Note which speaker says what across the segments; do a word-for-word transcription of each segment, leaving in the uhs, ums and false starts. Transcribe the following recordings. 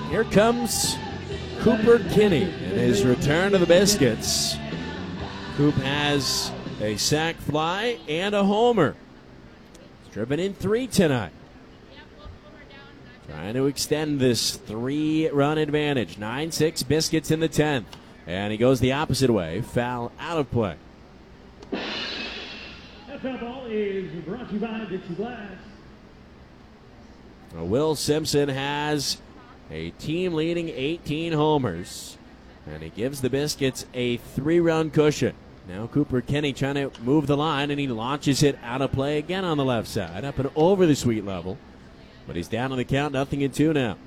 Speaker 1: Here comes Cooper Kinney in his return to the Biscuits. Coop has a sac fly and a homer. He's driven in three tonight. Trying to extend this three-run advantage. nine six Biscuits in the tenth. And he goes the opposite way. Foul out of play.
Speaker 2: That foul ball is brought to you by Dixie Glass.
Speaker 1: Will Simpson has a team-leading eighteen homers, and he gives the Biscuits a three-run cushion. Now Cooper Kinney trying to move the line, and he launches it out of play again on the left side, up and over the sweet level. But he's down on the count, nothing in two now.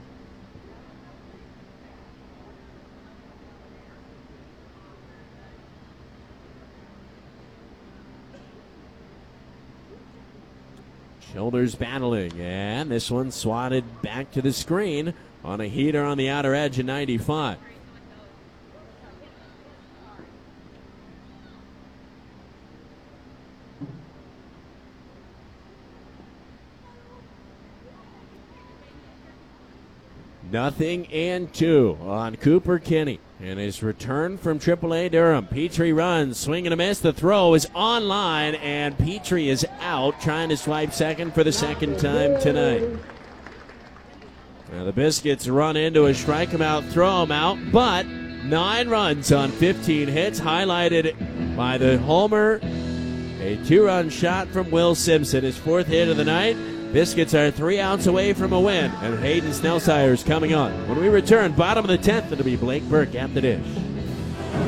Speaker 1: Shoulders battling, and this one swatted back to the screen on a heater on the outer edge in ninety-five. Nothing and two on Cooper Kinney. In his return from triple A Durham, Petrie runs, swing and a miss. The throw is on line, and Petrie is out, trying to swipe second for the second time tonight. Now the Biscuits run into a strike him out, throw him out, but nine runs on fifteen hits, highlighted by the homer. A two-run shot from Will Simpson, his fourth hit of the night. Biscuits are three outs away from a win, and Hayden Snellsire is coming on. When we return, bottom of the tenth, it'll be Blake Burke at the dish.